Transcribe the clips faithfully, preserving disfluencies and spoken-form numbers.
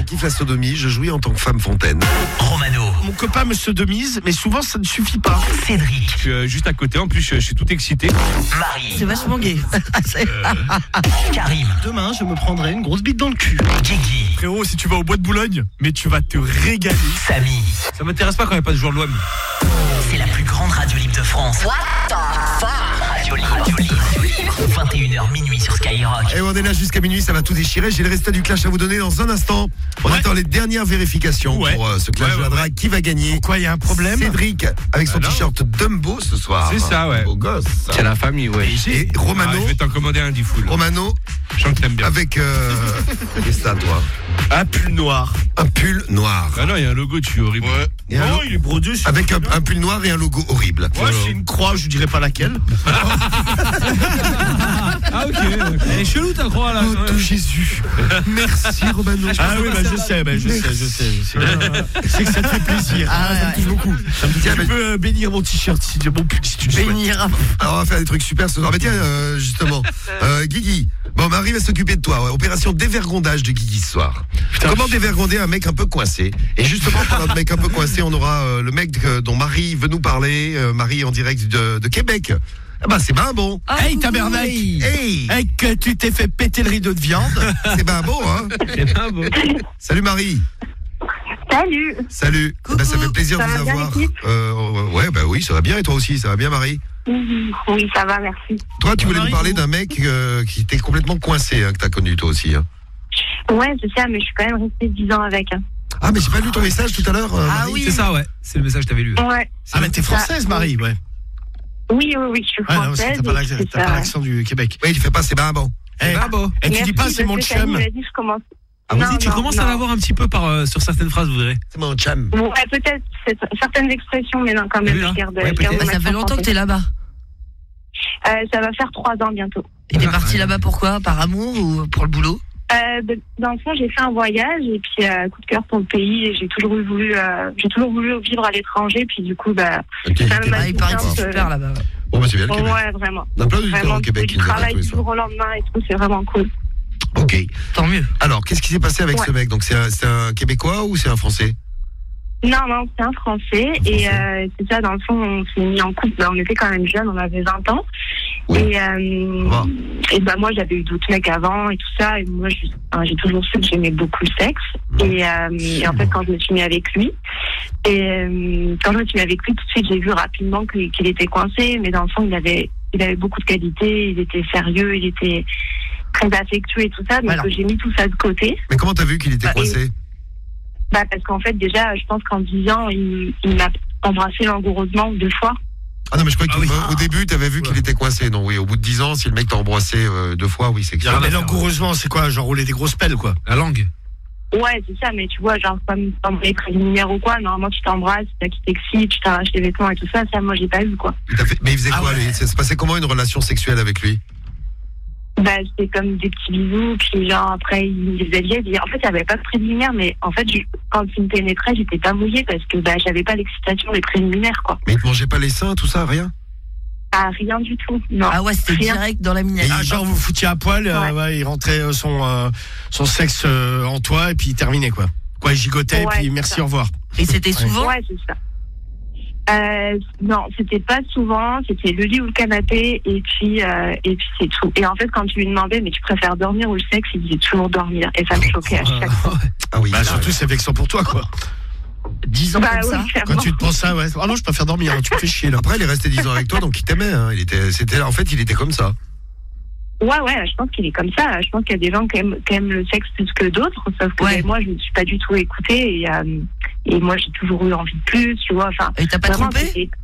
kiffe la sodomie, je jouis en tant que femme fontaine. Romano. Mon copain me sodomise, mais souvent ça ne suffit pas. Cédric. Je suis euh, juste à côté, en plus je, je suis tout excité. Marie. C'est vachement gay. Karim. Demain, je me prendrai une grosse bite dans le cul. Guigui. Frérot, si tu vas au bois de Boulogne, mais tu vas te régaler. Samy. Ça m'intéresse pas quand il n'y a pas de joueur de l'O M. C'est la plus grande radio libre de France. What the fuck? Radio libre. Radio libre. vingt et une heures minuit sur Skyrock. Et on est là jusqu'à minuit, ça va tout déchirer. J'ai le résultat du clash à vous donner dans un instant. On Ouais. attend les dernières vérifications Ouais. pour euh, ce clash Ouais, de la ouais, drague. Qui va gagner? Pourquoi, il y a un problème? Cédric avec son Ah non. t-shirt Dumbo ce soir. C'est ça, ouais. Beau gosse. C'est la famille, ouais. Et Romano, Ah, je vais t'en commander un du full. Romano Je sens que t'aimes bien. avec euh, qu'est-ce que ça toi? Un pull noir. Un pull noir. Ah non, il y a un logo dessus horrible. Ouais. Et un Oh, lo- il est brodé. c'est- Avec un, un pull noir et un logo horrible. Ouais, c'est une croix, je dirais pas laquelle. Ah ok. Elle est chelou ta croix là. Oh tout Jésus. Merci Romano. Ah oui, bah je sais, bah, je sais, je sais, je sais. Je sais que ça te fait plaisir. Ah ouais, ça me touche beaucoup. Ça me touche. Tiens, Tu mais- peux euh, bénir mon t-shirt si tu mon pull si tu le souhaites. Bénir. Alors on va faire des trucs super ce soir. Mais tiens, euh, justement, euh, Guigui. Bon, Marie va s'occuper de toi. Ouais. Opération dévergondage de Guigui ce soir. Comment dévergonder un mec un peu coincé? Et justement, parlant de mec un peu coincé, on aura euh, le mec euh, dont Marie veut nous parler. Euh, Marie en direct de, de Québec. Ah bah c'est ben bon. Hey, tabernacle. Hey, Hey, que tu t'es fait péter le rideau de viande. c'est ben bon, hein. C'est pas beau. Salut Marie. Salut. Salut. Eh ben, ça fait plaisir Ça de va vous bien, avoir. l'équipe Euh, ouais, bah oui, ça va bien. Et toi aussi, ça va bien, Marie? Oui, ça va, merci. Toi, tu voulais Marie, nous parler vous- d'un mec euh, qui était complètement coincé, hein, que t'as connu toi aussi. Hein. Ouais, c'est ça, mais je suis quand même restée dix ans avec. hein. Ah, mais j'ai pas lu ton message tout à l'heure. euh, Ah Marie. oui. C'est ça, ouais. C'est le message que t'avais lu. Ouais. Ah, mais t'es française, Marie, ouais. Oui, oui, oui, je suis Ouais, non, parce française. que t'as pas et l'accent- c'est t'as pas ça. l'accent du Québec. Oui, tu fais pas, c'est ben bon. Eh, pas beau. Et tu Merci, dis pas, c'est mon parce que Fanny chum. m'a dit, je commence. Ah vas-y, Non, tu non, commences non. à l'avoir un petit peu par, euh, sur certaines phrases, vous verrez. C'est mon chum. Ouais, peut-être c'est- certaines expressions, mais non, quand même, Oui, hein. je garde, Ouais, je garde peut-être. mon Bah, ça fait accent longtemps que t'es français. là-bas. Euh, ça va faire trois ans bientôt. Et t'es parti là-bas pourquoi? Par amour ou pour le boulot? Euh, de- dans le fond, j'ai fait un voyage et puis euh, coup de cœur pour le pays. Et j'ai toujours voulu, euh, j'ai toujours voulu vivre à l'étranger. Puis du coup, bah, Ok. ça me Ah, m'a il paraît que c'est euh, super là-bas. Bon, bah, c'est bien le Québec. Ouais, vraiment. On a plein d'auditeurs Vraiment, au Québec du qui nous appellent travail tous les du soirs. jour au lendemain et tout, c'est vraiment cool. Ok. Tant mieux. Alors, qu'est-ce qui s'est passé avec Ouais. ce mec? Donc, c'est un, c'est un Québécois ou c'est un Français? Non, non, c'est un Français. Et euh, c'est ça, dans le fond, on s'est mis en couple. Ben, on était quand même jeunes, on avait vingt ans. Oui. Et, euh, Ça va. et ben, moi, j'avais eu d'autres mecs avant et tout ça. Et moi, je- enfin, j'ai toujours su que j'aimais beaucoup le sexe. Et, euh, et en fait, quand je me suis mis avec lui, et euh, quand je me suis mis avec lui, tout de suite, j'ai vu rapidement qu'il qu'il était coincé. Mais dans le fond, il avait, il avait beaucoup de qualités. Il était sérieux, il était très affectueux et tout ça. Donc, Voilà. j'ai mis tout ça de côté. Mais comment t'as vu qu'il était Bah, coincé? Bah, parce qu'en fait, déjà, je pense qu'en dix ans, il, il m'a embrassé langoureusement deux fois. Ah non, mais je crois Ah oui. qu'au début, t'avais vu qu'il était coincé. Non, oui, au bout de dix ans, si le mec t'a embrassé euh, deux fois, oui, c'est que Il y a ça. rien Mais à faire. langoureusement, c'est quoi? Genre rouler des grosses pelles, quoi. La langue. Ouais, c'est ça, mais tu vois, genre, comme dans les préliminaires ou quoi, normalement, tu t'embrasses, tu t'excites, tu t'arraches les vêtements et tout ça, ça, moi, j'ai pas eu, quoi. Il t'a fait- Mais il faisait Ah quoi, ouais. lui? Ça se passait comment une relation sexuelle avec lui? Bah, c'était comme des petits bisous, puis genre, après, il me faisait lier. En fait, il n'y avait pas de préliminaire, mais en fait, je- quand il me pénétrait, j'étais pas mouillée parce que, bah, j'avais pas l'excitation des préliminaires, quoi. Mais il te mangeait pas les seins, tout ça, rien? Ah, rien du tout, non. Ah ouais, c'était Rien. direct dans la minette. Ah, genre, vous foutiez à poil, euh, Ouais. ouais, il rentrait euh, son, euh, son sexe euh, en toi et puis il terminait, quoi. Quoi, il gigotait Ouais, et puis c'est merci, ça. au revoir. Et c'était souvent? Ouais, c'est ça. Euh, non, c'était pas souvent, c'était le lit ou le canapé, et puis, euh, et puis c'est tout. Et en fait, quand tu lui demandais, mais tu préfères dormir ou le sexe, il disait toujours dormir. Et ça me choquait à chaque fois. Ah oui. Bah, surtout, c'est vexant pour toi, quoi. dix ans Bah comme oui, ça? clairement. Quand tu te penses ça, ouais. Ah non, je préfère dormir, tu me fais chier, là. Après, il est resté dix ans avec toi, donc il t'aimait. Hein. Il était, c'était, en fait, il était comme ça. Ouais, ouais, je pense qu'il est comme ça. Je pense qu'il y a des gens qui aiment, qui aiment le sexe plus que d'autres, sauf que Ouais. ben, moi, je ne suis pas du tout écoutée, et, euh, et moi, j'ai toujours eu envie de plus, tu vois. Enfin, Et t'as pas vraiment, trompé? c'était-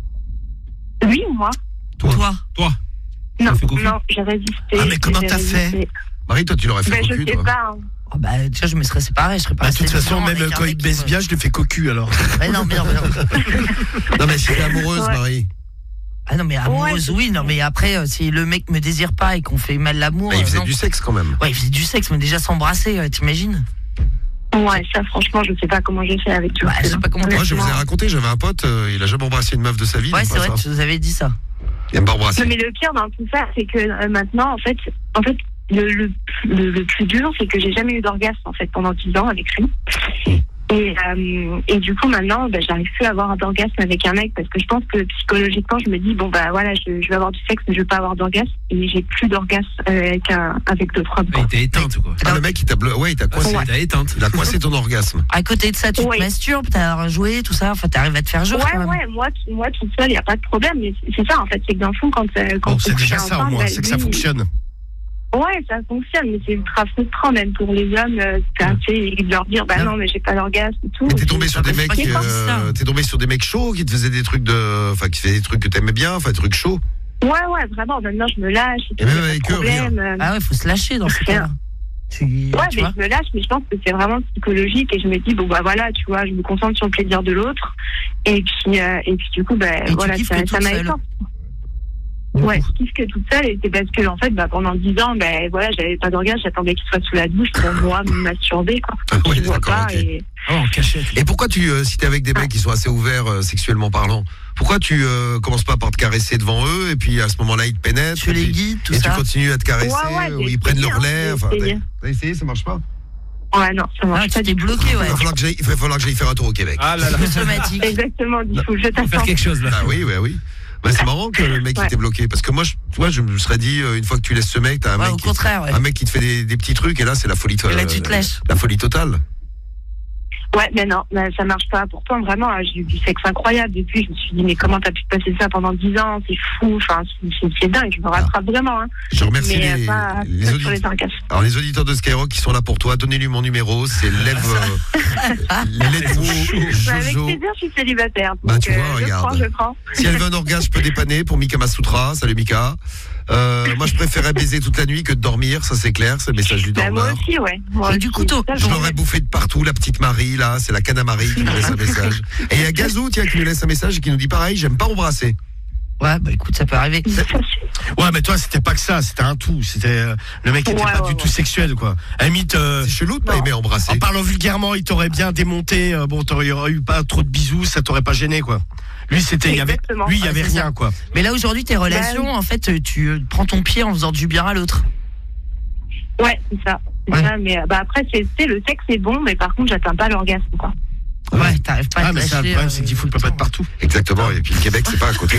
Oui, moi. Toi. Toi? Toi. Non, fait cocu. non, j'ai résisté. Ah, mais comment j'ai t'as fait résisté. Marie, toi, tu l'aurais fait Ben, je cocu, sais toi. pas. hein. Oh bah, déjà, je me serais séparé, je serais pas Bah, de toute restée façon, dix ans même avec un quand il mec qui baisse me- bien, je le fais cocu, alors. Ouais, non, bien, bien. Non, mais j'étais amoureuse, Ouais. Marie. Ah non, mais amoureuse, Ouais, oui, non, mais après, euh, si le mec me désire pas et qu'on fait mal l'amour. Mais il euh, faisait non. du sexe quand même. Ouais, il faisait du sexe, mais déjà s'embrasser, euh, t'imagines? Ouais, ça, franchement, je sais pas comment j'ai fait avec toi. Bah, je sais pas comment t'as Moi, je vous ai Honnêtement. raconté, j'avais un pote, euh, il a jamais embrassé une meuf de sa vie. Ouais, il aime c'est pas vrai, ça. tu nous avais dit ça. Il aime pas embrasser. Non, mais le pire dans tout ça, c'est que euh, maintenant, en fait, en fait, le, le, le, le plus dur, c'est que j'ai jamais eu d'orgasme en fait pendant dix ans avec lui. Et, euh, et du coup maintenant, bah, j'arrive plus à avoir d'orgasme avec un mec parce que je pense que psychologiquement, je me dis bon bah voilà, je, je vais avoir du sexe, mais je vais pas avoir d'orgasme. Et j'ai plus d'orgasme avec un, avec d'autres hommes. Il t'a éteinte ou quoi? Ah, le mec, il t'a bleu... ouais, il t'a coincé. Il t'a éteinte. Il a coincé ton orgasme. À côté de ça, tu Ouais. te masturbes, t'as joué, tout ça. Enfin, t'arrives à te faire jouer. Ouais, quand même. ouais, moi, t- moi toute seule, il n'y a pas de problème. Mais c'est c'est ça, en fait, c'est que dans le fond, quand, euh, quand Bon, on c'est couche déjà ça au ensemble, moins, bah, c'est que ça lui, fonctionne. Ouais, ça fonctionne, mais c'est ultra frustrant, même pour les hommes, euh, t'as, tu sais, de leur dire, bah Ouais. non, mais j'ai pas d'orgasme et tout. Mais t'es tombé sur des c'est mecs, pas qu'il pense euh, ça. t'es tombé sur des mecs chauds qui te faisaient des trucs de, enfin, qui faisaient des trucs que t'aimais bien, enfin, des trucs chauds. Ouais, ouais, vraiment, maintenant, je me lâche. Et même y a pas de avec eux, problème, euh, Ah ouais, faut se lâcher dans ce cas-là. Tu, Ouais, tu mais vois je me lâche, mais je pense que c'est vraiment psychologique et je me dis, bon, bah voilà, tu vois, je me concentre sur le plaisir de l'autre. Et puis, euh, et puis du coup, bah tu voilà, kiffes ça, que ça toute m'a seule. éteinte. Ouais, je kiffe que toute seule, et c'est parce que, en fait, bah, pendant dix ans, bah, voilà, j'avais pas d'orgasme, j'attendais qu'il soit sous la douche pour moi me masturber, quoi. Ah ouais, Je vois d'accord, pas, ok. et... Oh, en cachette. Et pourquoi tu, euh, si t'es avec des mecs qui sont assez ouverts euh, sexuellement parlant, pourquoi tu euh, commences pas par te caresser devant eux et puis à ce moment-là ils te pénètrent Tu et les puis- guides, tout et ça. tu continues à te caresser Ouais, ouais, ou j'ai ils prennent essayé, leur hein, lait, j'ai enfin, essayé. t'as t'as essayé, ça marche pas. Ouais, non, ça marche Ah, pas tu t'es du tout. bloqué, ouais. Il va falloir que j'aille, il va falloir que j'aille faire un tour au Québec. Ah là là. Somatique. Exactement, il faut que je Faut faire t'attende. quelque chose là. Ah oui, oui, oui. Bah, c'est marrant que le mec il Ouais. t'ait bloqué parce que moi, je, tu vois, je me serais dit euh, une fois que tu laisses ce mec, t'as un Ouais, mec, au qui, contraire, ouais. un mec qui te fait des, des petits trucs et là c'est la folie. Et là, euh, tu te lèches. La folie totale. Ouais, mais non, bah, ça marche pas. Pourtant, vraiment, hein, j'ai eu du sexe incroyable. Depuis, je me suis dit, mais comment t'as pu te passer ça pendant dix ans? C'est fou, enfin, c'est- c'est c'est dingue. Je me rattrape vraiment, hein. Je remercie Mais les, euh, pas, les pas sur auditeurs. les orgasmes. Alors les auditeurs de Skyrock qui sont là pour toi, donnez-lui mon numéro, c'est Lève euh, Let's Bah, avec Jojo. plaisir, je suis célibataire. Bah, Donc, tu vois, euh, je regarde. prends, je prends. Si elle veut un orgasme, je peux dépanner pour Mika Masutra. Salut Mika. Euh, moi je préférais baiser toute la nuit que de dormir, ça c'est clair, c'est le message du Bah, moi dormeur. aussi, ouais. Moi Et aussi. du couteau. Ça, Je j'en l'aurais ai- bouffé de partout, la petite Marie là, c'est la canne à Marie qui nous laisse un message. Et il y a Gazou tiens qui nous laisse un message et qui nous dit pareil, j'aime pas embrasser. Ouais, bah écoute, ça peut arriver. Ouais, mais toi, c'était pas que ça, c'était un tout. C'était euh, le mec était Ouais, pas ouais, du ouais. tout sexuel, quoi. À la limite, euh, C'est chelou de pas Non. aimer embrasser. en parlant vulgairement, il t'aurait bien démonté. euh, bon, t'aurais aurais eu pas trop de bisous, ça t'aurait pas gêné, quoi. Lui, c'était, il y avait, Exactement. lui, il y Ouais, avait c'est rien, ça. quoi. Mais là, aujourd'hui, tes relations, Bah oui. en fait, tu euh, prends ton pied en faisant du bien à l'autre. Ouais, c'est ça. C'est Ouais. ça, mais euh, bah, après, c'est, tu sais, le sexe c'est bon, mais par contre, j'atteins pas l'orgasme, quoi. Ouais, t'arrives pas à Ah, te mais ça, le lâcher, problème, euh, c'est qu'il faut le peut pas être partout. Exactement, et puis le Québec c'est pas à côté.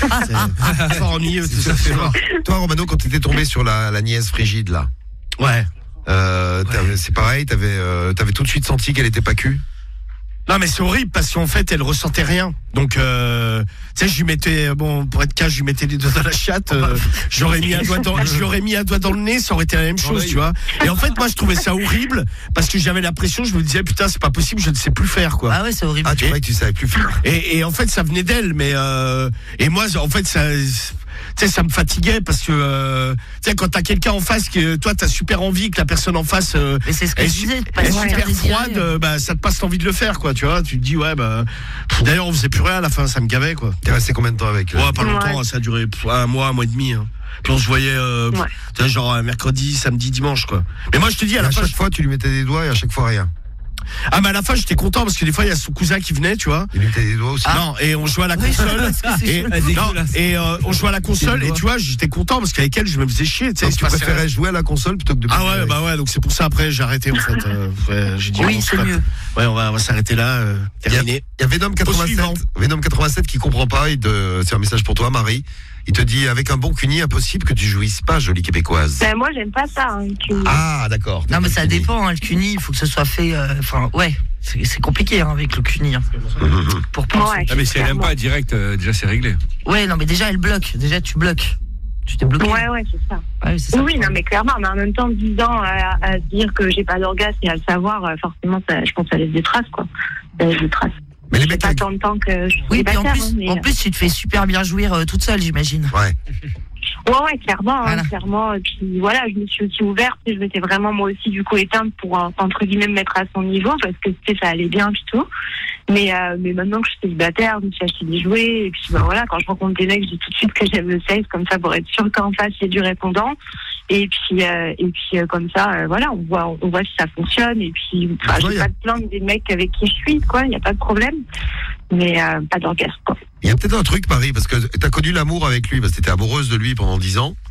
C'est fort ennuyeux, tout ça, c'est fort. Toi Romano, quand t'étais tombé sur la, la nièce frigide là, Ouais. euh, t'avais- c'est pareil, t'avais euh, t'avais tout de suite senti qu'elle était pas cul. Non, mais c'est horrible parce qu'en fait, elle ressentait rien. Donc, euh, tu sais, je lui mettais, bon, pour être cash, je lui mettais les doigts dans la chatte. euh, j'aurais mis un doigt dans, je lui aurais mis un doigt dans le nez, ça aurait été la même chose, tu vois. Et en fait, moi, je trouvais ça horrible parce que j'avais l'impression, je me disais, putain, c'est pas possible, je ne sais plus faire, quoi. Ah ouais, c'est horrible. Ah tu croyais que tu savais plus faire. Et, et en fait, ça venait d'elle, mais euh, et moi, en fait, ça, tu sais, ça me fatiguait parce que, euh, tu sais, quand t'as quelqu'un en face que toi, t'as super envie que la personne en face euh, Mais c'est ce que est, je su- disais, de pas est se faire super désirer. froide, euh, bah, ça te passe l'envie de le faire, quoi, tu vois. Tu te dis, ouais, bah. pff, D'ailleurs, on faisait plus rien à la fin, ça me gavait, quoi. T'es resté combien de temps avec euh, Ouais, pas longtemps, Ouais. hein, ça a duré pff, un mois, un mois et demi. Hein. Puis on se voyait, euh, pff, Ouais. tu sais, genre euh, mercredi, samedi, dimanche, quoi. Mais moi, je te dis, et à à la fin, chaque je- fois tu lui mettais des doigts et à chaque fois rien. ah, mais à la fin, j'étais content parce que des fois, il y a son cousin qui venait, tu vois. Il lui mettait des doigts aussi. Non, et on jouait à la Oui, console. parce que c'est Et, chaud. Ah, non, dégueulasse. et euh, on jouait à la console Des et doigts. tu vois, j'étais content parce qu'avec elle, je me faisais chier. Tu sais, Donc il se tu passait préférais rien. jouer à la console plutôt que de Ah baiser ouais, avec. bah ouais, donc c'est pour ça après j'ai arrêté en fait. Euh, ouais, j'ai dit, Oui, bon, c'est pas- mieux. Ouais, on va, on va s'arrêter là. Euh, terminé. Il y a Venom quatre-vingt-sept, suivant. Venom quatre-vingt-sept qui comprend pas, il te- c'est un message pour toi Marie. Il te dit avec un bon cuni impossible que tu jouisses pas, jolie québécoise. Ben, moi, j'aime pas ça. Hein, que- Ah d'accord. Non, mais ça dépend, hein, le cuni, il faut que ce soit fait. euh, Enfin, ouais, c'est c'est compliqué hein, avec le cuni. Hein, pour penser. Ouais, Ah mais si elle aime clairement. pas direct, euh, déjà c'est réglé. Ouais, non, mais déjà, elle bloque. Déjà, tu bloques. Tu t'es bloqué. Ouais, ouais, c'est ça. Ouais, c'est ça. Oui, non, mais clairement, mais en même temps, dix ans à, à se dire que j'ai pas d'orgasme et à le savoir, euh, forcément, ça, je pense que ça laisse des traces, quoi. Ça laisse des traces. Mais les J'ai mecs pas avec- tant de temps que je suis Oui, puis en célibataire, plus, hein, mais, en euh, plus, tu te fais super bien jouir euh, toute seule, j'imagine. Ouais. Ouais, ouais, clairement, hein, Voilà. clairement. Et puis voilà, je me suis aussi ouverte et je m'étais vraiment moi aussi du coup éteinte pour euh, entre guillemets me mettre à son niveau parce que tu sais, ça allait bien puis tout. Mais euh, mais maintenant que je suis célibataire, je me suis acheté des jouets et puis bah voilà, quand je rencontre des mecs, je dis tout de suite que j'aime le sexe comme ça pour être sûr qu'en face il y ait du répondant. Et puis euh, et puis euh, comme ça, euh, voilà, on voit on voit si ça fonctionne et puis enfin, toi, j'ai y a- pas de plainte des mecs avec qui je suis quoi, il y a pas de problème. Mais euh, pas d'orgasme quoi. Il y a peut-être un truc Marie parce que t'as connu l'amour avec lui parce que t'étais amoureuse de lui pendant dix ans.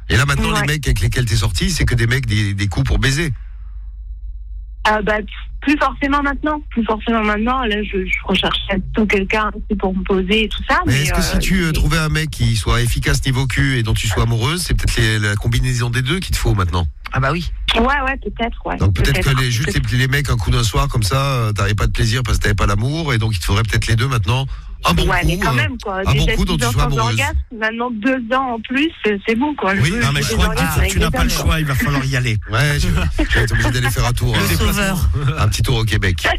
Et là maintenant, Ouais. les mecs avec lesquels t'es sorti, c'est que des mecs, des, des coups pour baiser. Ah bah, plus forcément maintenant. Plus forcément maintenant. Là, je, je recherchais plutôt quelqu'un pour me poser et tout ça. Mais, Mais, est-ce que euh, si tu euh, c'est- trouvais un mec qui soit efficace niveau cul et dont tu sois amoureuse, c'est peut-être les- la combinaison des deux qu'il te faut maintenant. Ah bah oui. Ouais, ouais, peut-être, ouais. Donc peut-être que les, juste les, les mecs, un coup d'un soir comme ça, euh, t'avais pas de plaisir parce que t'avais pas l'amour, et donc il te faudrait peut-être les deux maintenant. Un bon Ouais, coup. mais quand euh, même, quoi. un bon Déjà coup dont six tu ans sois sans amoureuse. orgasme, maintenant deux ans en plus, c'est c'est bon, quoi. Je Oui, veux- non, mais je je veux crois des que orgasmes tu avec Tu n'as des pas le hommes. choix, il va falloir y aller. Ouais, je, je vais être obligé d'aller faire un tour, Le euh, sauveur. un petit tour au Québec.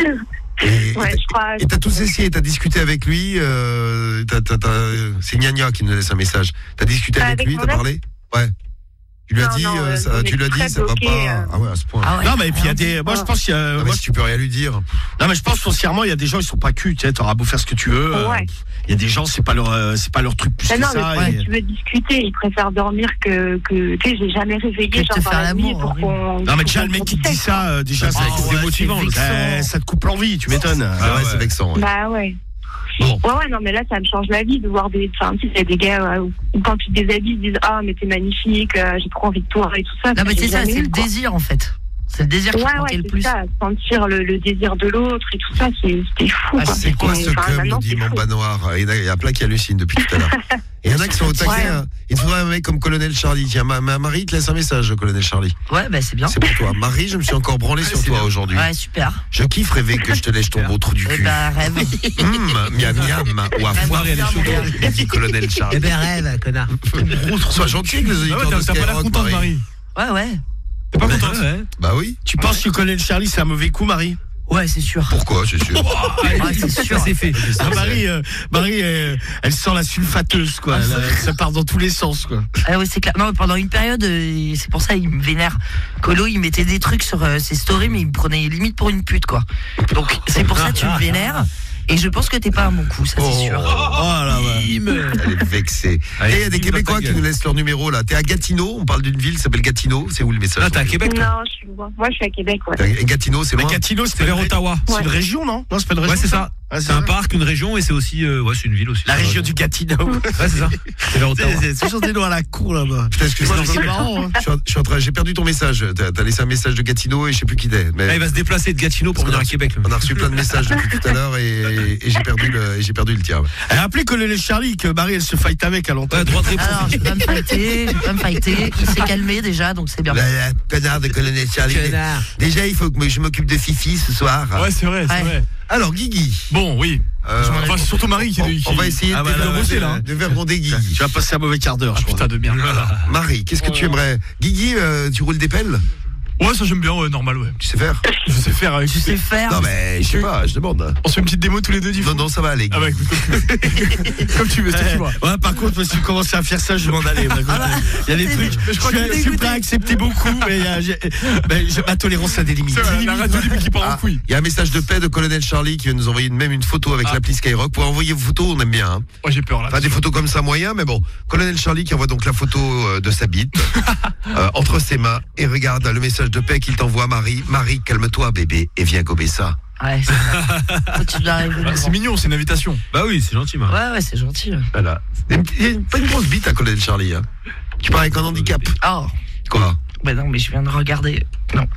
Et Ouais, je crois. et t'as tous essayé, t'as discuté avec lui, euh, t'as, t'as, t'as, c'est Gnagna qui nous laisse un message. T'as discuté Ah, avec, avec lui, mon t'as ex parlé? Ouais. Tu lui as Non, dit, non, euh, euh, ça, on tu est lui as dit, très ça va bloqués, pas. euh. Ah ouais, à ce point. Ah ouais. Non, mais puis il y a des. Moi, je pense qu'il y a. Non, mais moi, si tu peux rien lui dire. Non, mais je pense foncièrement, il y a des gens, ils sont pas cul. Tu sais, t'auras beau faire ce que tu veux. euh, Ouais. Il y a des gens, c'est pas leur, euh, c'est pas leur truc plus Mais que non, mais ça. ouais, et- tu veux discuter, il préfère dormir que, que tu sais, j'ai jamais réveillé, Que de genre te dans faire la nuit l'amour, pour horrible. qu'on. Non, mais déjà, pour le mec qu'on qui te dit discute, ça, euh, déjà, Ah, ça, c'est c'est démotivant, vexant. le Ouais, ça te coupe l'envie, tu m'étonnes. Ah ouais, c'est vexant. quoi. Ouais. Bah ouais. Bon. Ouais, ouais, non, mais là, ça me change la vie de voir des. Enfin, tu sais, il y a des gars où, où quand tu te déshabilles, ils disent ah, mais t'es magnifique, euh, j'ai trop envie de toi et tout ça. Non, mais J'ai c'est ça, jamais c'est eu, le quoi. désir en fait. C'est le désir qui Ouais, te manquait ouais, le c'est plus. ça, sentir le, le désir de l'autre et tout ça, c'est- c'était fou. Ah, quoi. c'est quoi ce Enfin, club, maintenant, nous dit c'est fou. Mamba Noir. Il y en a- il y a plein qui hallucinent depuis tout à l'heure. Et il y en a qui sont au taquet. Ouais. hein. Il te faudrait un mec comme Colonel Charlie. Tiens, ma, ma Marie te laisse un message, Colonel Charlie. Ouais, bah c'est bien. C'est pour toi. Marie, je me suis encore branlé sur c'est toi bien. aujourd'hui. Ouais, super. Je kiffe rêver que je te lèche ton beau trou du Eh cul. ben, rêve. Hum, miam miam, ou à Rêve foire et les bien, cheveux, mon gars. dit Colonel Charlie. Eh ben rêve, connard. Sois gentil avec les Ah auditeurs ouais, de t'as t'as pas l'air Skyrock, contente, Marie. Marie. Ouais, ouais. T'es pas Mais- contente? Bah oui. Tu penses que Colonel Charlie, c'est un mauvais coup, Marie? Ouais, c'est sûr. Pourquoi, c'est sûr. Ouais, c'est sûr. Ça c'est fait. Ah, Marie, euh, Marie euh, elle sent la sulfateuse, quoi. Elle, euh, ça part dans tous les sens, quoi. Ah ouais, c'est clair. Non, mais pendant une période, euh, c'est pour ça il me vénère. Colo, il mettait des trucs sur euh, ses stories, mais il me prenait limite pour une pute, quoi. Donc c'est pour ça que tu me vénères. Et je pense que t'es pas un bon coup, ça c'est sûr. Oh là, ouais. Elle est vexée. Allez, Et il y a des bim, dans Québécois ta qui gueule. nous laissent leur numéro là. T'es à Gatineau, on parle d'une ville qui s'appelle Gatineau. C'est où le message? Ah, t'es à Québec, toi? Non, je suis loin. Moi, je suis à Québec, ouais. T'es à Gatineau, c'est Mais moi. Gatineau, c'est C'est vers une, Ottawa. c'est Ouais. une région, non? Non, c'est pas une région. Ouais, c'est ça. Ah, C'est un parc, une région, et c'est aussi. euh, Ouais, c'est une ville aussi. La région du Gatineau. Ouais, c'est ça. C'est vers Ottawa. C'est c'est toujours des noms à la cour, là-bas. Putain, excuse-moi, C'est marrant, hein. je suis en- je suis en train, j'ai perdu ton message. T'as t'as laissé un message de Gatineau et je sais plus qui t'es. Mais Ah, il va se déplacer de Gatineau pour venir à Québec. le mec. on a reçu plein de messages depuis tout à l'heure et, et j'ai perdu le, et j'ai perdu le tien. Elle a appelé Colonel Charlie que Marie, elle se fight avec à longtemps. Ouais, droit de réponse. Alors, je vais pas me fighter, je vais pas me fighter. Il s'est calmé déjà, donc c'est bien. La, la connard de colonel Charlie. Connard. Déjà, il faut que je m'occupe de Fifi ce soir. Ouais, c'est vrai, c'est Ouais. vrai. Alors, Guigui. Bon, oui. euh, Enfin, c'est surtout Marie qui. on, qui- on va essayer Ah, de, bah, là, de, bosser, là, hein. de vergonder Guigui. Tu vas passer un mauvais quart d'heure, Ah, je crois. putain de merde. Marie, qu'est-ce que tu aimerais? Guigui, euh, tu roules des pelles? Ouais, ça j'aime bien, ouais, normal, ouais. Tu sais faire? Je sais faire avec. Tu sais faire. Non, mais je sais pas, je demande. On se fait une petite démo tous les deux du Non, non, ça va aller. Ah bah écoute, comme tu veux. Comme tu veux, c'est Ouais, tu vois. ouais, par contre, moi, si tu commences à faire ça, je vais m'en aller. Par contre. Il y a des trucs. Je, je crois suis- qu'il est je suis prêt à accepter beaucoup, mais il y a- j'ai- ben, j'ai- ma tolérance a des limites. C'est vrai, la radio libre qui part en Ah, couille. il y a un message de paix de Colonel Charlie qui va nous envoyer même une photo avec Ah. l'appli Skyrock. Pour envoyer vos photos, on aime bien. Hein. Moi j'ai peur là. Enfin, des photos comme ça, moyen, mais bon. Colonel Charlie qui envoie donc la photo euh, de sa bite euh, entre ses mains. Et regarde le message de paix qu'il t'envoie, Marie. Marie, calme-toi, bébé, et viens gober ça. Ouais, c'est ça. Faut que tu dois arriver Bah, devant. c'est mignon, c'est une invitation. Bah oui, c'est gentil, Marie. Ouais, ouais, c'est gentil. Voilà. C'est une- Il y a pas une grosse bite à Colonel Charlie. Hein. Tu parles avec un handicap. Oh, Quoi? bah non, mais je viens de regarder. Non.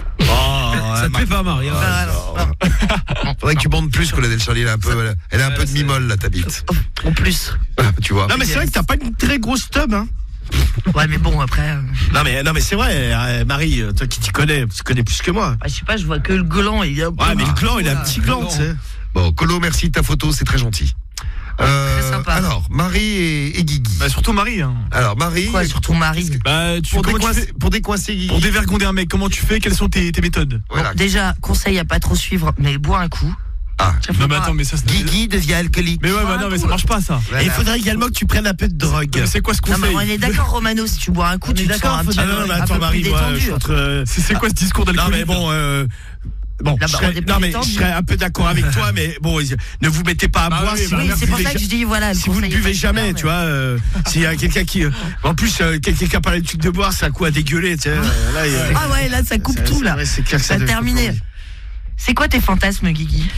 Ça te plaît pas, Marie, hein. Ah, non, non. Faudrait que tu bandes plus, Colonel Charlie. Elle a un peu, elle a- elle a un peu de mimole, là, ta bite. En plus. Ah, tu vois. Non, mais c'est vrai que t'as pas une très grosse tub, hein. Ouais, mais bon, après. euh, Non, mais, non, mais c'est vrai, euh, Marie, euh, toi qui t'y connais, tu connais plus que moi. ah, je sais pas, je vois que le gland. Il est un peu- Ouais, mais le gland, il a un petit gland, tu sais. Bon, Colo, merci de ta photo, c'est très gentil. Euh, Très sympa. Alors, Marie et, et Guigui. Bah surtout Marie. Hein. Alors, Marie, Quoi, surtout Marie. Bah tu, pour, comment tu décoincer, fais pour décoincer Guigui. pour dévergonder un mec, comment tu fais? Quelles sont tes, tes méthodes? Voilà. Déjà, conseil à pas trop suivre, mais bois un coup. Ah. Ça faut Non mais pas- attends, mais ça c'est. Guigui devient alcoolique. Mais ouais, bah non, mais ça marche pas ça. Voilà. Et il faudrait également que tu prennes un peu de drogue. Mais c'est quoi ce Non, mais conseil? on est d'accord, Romano, si tu bois un coup, tu te sens un petit Ah peu, non, non, mais un attends, peu Marie, plus moi, je détendu. suis entre. euh, C'est c'est quoi ce discours Non, d'alcoolique? mais bon, euh, bon, Là, je bah, serais, on est plus non, mais je détendu. serais un peu d'accord avec toi, mais bon, ne vous mettez pas à Bah boire oui, si bah vous Oui, ne c'est pour buvez ça que ja- je dis, voilà, le si vous ne conseil est buvez pas jamais, super, tu vois, euh, s'il y a quelqu'un qui, en plus, euh, quelqu'un qui a parlé de truc de boire, c'est un coup à dégueuler, tu sais. euh, Là, il y a- Ah ouais, là, ça coupe c'est- tout, c'est là. vrai, c'est clair que Ça a devient terminé. compromis. C'est quoi tes fantasmes, Guigui?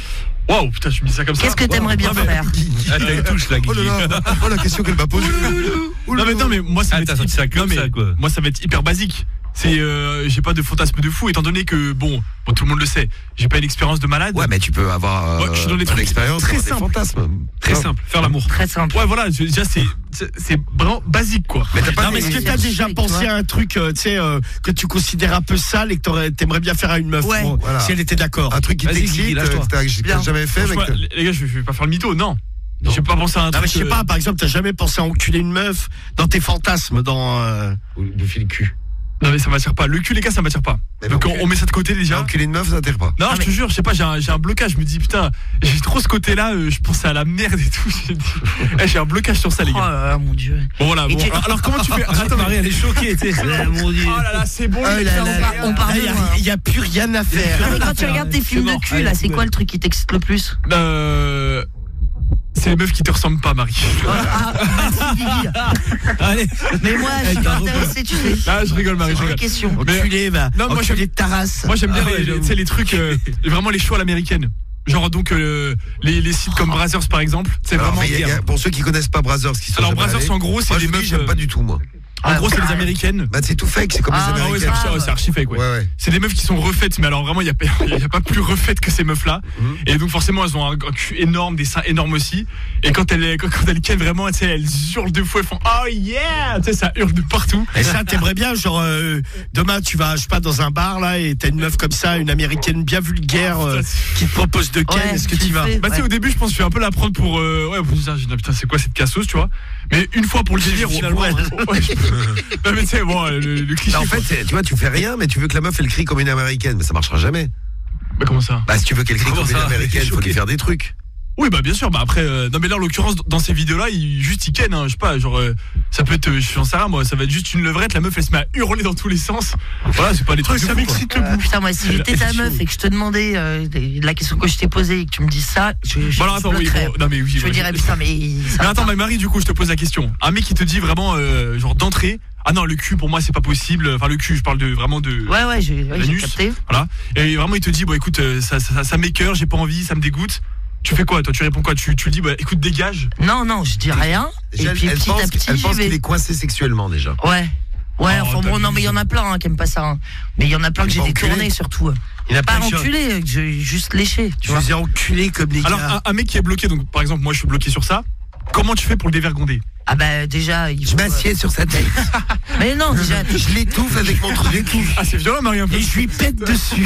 Waouh, putain, je me dis ça comme ça. Qu'est-ce que t'aimerais bien faire? Ah, t'as une touche là, Oh Guigui. là là, oh la question qu'elle m'a posée. Non mais non mais moi ça Ah, va t'as être sorti ça hyper- comme non, mais ça, quoi. moi ça va être hyper basique. C'est euh, j'ai pas de fantasme de fou étant donné que bon, bon tout le monde le sait, j'ai pas une expérience de malade. Ouais, mais tu peux avoir euh, Ouais, je suis dans des ton trucs expérience très dans des simples. fantasmes. Très Non. simple, faire l'amour. Très simple. Ouais voilà, je- déjà c'est c'est c'est vraiment basique quoi. Mais t'as pas Non, mais est-ce que des- t'as déjà avec pensé toi. à un truc, euh, tu sais, euh, que tu considères un peu sale et que t'aurais- t'aimerais bien faire à une meuf, Ouais. bon, Voilà. si elle était d'accord? un truc qui Vas-y, t'excite, Guigui, lâche-toi. euh, que t'as que Bien. t'as jamais fait, mais Franchement, que- les les gars, je vais, je vais pas faire le mytho, non. J'ai pas pensé à un Non, truc. mais je sais euh, pas, par exemple, t'as jamais pensé à enculer une meuf dans tes fantasmes, dans. euh, Ou bouffer le cul. Non mais ça m'attire pas. Le cul les gars, ça m'attire pas. Mais Donc non, on, on met ça de côté déjà. enculer une meuf, ça t'attire pas. Non, Ah, je mais- te jure, je sais pas, j'ai un, j'ai un blocage. Je me dis putain, j'ai trop ce côté-là. euh, je pensais à la merde et tout. J'ai dit- Eh, j'ai un blocage sur ça les Oh gars. là là, mon Dieu. Bon voilà. Et Bon, tu- alors comment tu fais? Attends, Marie, elle est choquée, tu sais. Mon Dieu. Oh là là, c'est bon. Oh les là gars, là on là, va- on parle Il de y a- loin. il y a plus rien à faire. Non mais quand tu regardes tes films C'est de mort. cul là, c'est quoi le truc qui t'excite le plus? Euh, C'est les meufs qui te ressemblent pas, Marie. Ah, merci Guigui. Allez. Mais moi, je suis pas intéressée, tu sais. Ah, je rigole, Marie, je C'est une rigole. question. Enculé, va. Non, moi, Enculé j'aime- de ta race. Moi j'aime bien Ah ouais, les, j'avoue. tu sais, les trucs, euh, vraiment les shows à l'américaine. Genre donc euh, les, les sites comme Brazzers par exemple. C'est Alors, vraiment. mais il y a- il y a- pour ceux qui connaissent pas Brazzers, qui sont Alors jamais Brazzers allés, en gros c'est moi des je dis, meufs. j'aime euh, pas du tout moi. En gros c'est Ah, les américaines. Bah c'est tout fake, c'est comme Ah, les Ah ouais, américaines. c'est archi- c'est archi fake ouais. Ouais ouais. C'est des meufs qui sont refaites, mais alors vraiment, il n'y a, pas- il y a pas plus refaites que ces meufs-là. Mhm. Et donc, forcément, elles ont un, un cul énorme, des seins énormes aussi. Et quand elles, quand, quand elles ken vraiment, tu sais, elles hurlent deux fois, elles font oh yeah! Tu sais, ça hurle de partout. Et ça, t'aimerais bien, genre, euh, demain, tu vas, je sais pas, dans un bar, là, et t'as une meuf comme ça, une américaine bien vulgaire, euh, qui te propose de ken, Ouais, est-ce que tu tu y le vas? fais. Bah, tu sais, Ouais. au début, je pense que je vais un peu la prendre pour. Euh, ouais, pour se dire, j'ai dit, putain, c'est quoi cette cassos, tu vois? Mais une fois pour le délire, Finalement, ouais, ouais, je- non, mais tu sais, bon, le, le cliché. Bah, en quoi. fait, c'est- tu vois, tu fais rien, mais tu veux que la meuf elle crie comme une américaine, mais ça marchera jamais. Bah, comment ça? Bah si tu veux qu'elle crie Comment comme une ça américaine, faut lui Choqué. faire des trucs. Oui, bah bien sûr. Bah après, euh, non mais là en l'occurrence dans ces vidéos-là, il juste il ken, hein, je sais pas, genre euh, ça peut être, euh, j'en sais rien moi, ça va être juste une levrette, la meuf elle se met à hurler dans tous les sens. Voilà, c'est pas des trucs. ça de fou, quoi. m'excite le Euh, bout. putain, moi, si j'étais ta Elle est meuf chaude. et que je te demandais euh, la question que je t'ai posée et que tu me dis ça, je, je Bon alors attends, oui, bloquerais. bon, non mais oui. Je me ouais, dirais putain, mais. ça Mais va attends, pas. mais Marie, du coup, je te pose la question. Un mec qui te dit vraiment, euh, genre d'entrée, ah non, le cul pour moi c'est pas possible. Enfin le cul, je parle de vraiment de. Ouais, ouais, j'ai ouais, j'ai L'anus. capté. Voilà. Et vraiment il te dit, bon écoute, euh, ça, ça, ça, ça m'écoeure, j'ai pas envie, ça me dégoûte. Tu fais quoi toi? Tu réponds quoi? Tu, tu dis, bah écoute, dégage. Non, non, je dis rien. Déjà, Et puis elle petit pense, à petit, elle j'y pense qu'il vais. est coincé sexuellement déjà. Ouais. Ouais, Oh, enfin bon, non, mais il y en a plein hein, qui aiment pas ça. hein. Mais il y en a plein que Il j'ai est pas détourné enculé. surtout. Il n'a Pas pas enculé. enculé, que j'ai juste léché, tu Tu vois. faisais enculer comme les Alors gars. un, un mec qui est bloqué, donc par exemple moi je suis bloqué sur ça. Comment tu fais pour le dévergonder? Ah bah déjà, il Je faut. m'assieds sur sa tête. Mais non, déjà. Je l'étouffe avec mon truc. Ah c'est violent Marie un peu. Et je lui pète dessus.